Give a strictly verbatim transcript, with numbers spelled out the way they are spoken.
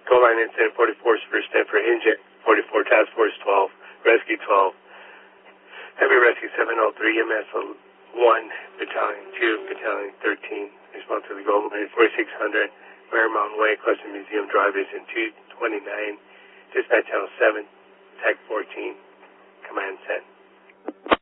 Goal line incident forty-four, first Stanford Injet, forty-four, Task Force twelve, Rescue twelve, Heavy Rescue seven oh three, M S one, Battalion two, Battalion thirteen, response to the goal line forty-six hundred, Marymount Way, Cluster Museum Drive, in two twenty-nine, Dispatch Channel seven, Tech fourteen, Command sent.